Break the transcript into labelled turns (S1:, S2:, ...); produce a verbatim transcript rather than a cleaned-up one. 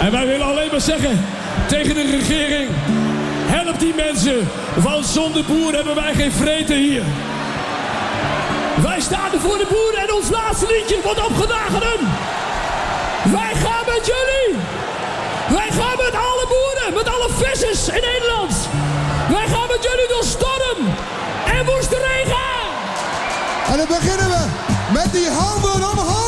S1: En wij willen alleen maar zeggen tegen de regering: help die mensen, want zonder boeren hebben wij geen vreten hier. Wij staan er voor de boeren en ons laatste liedje wordt opgedragen. Wij gaan met jullie. Wij gaan met alle boeren, met alle vissers in Nederland. Wij gaan met jullie door storm en woeste regen.
S2: En dan beginnen we met die handen omhoog.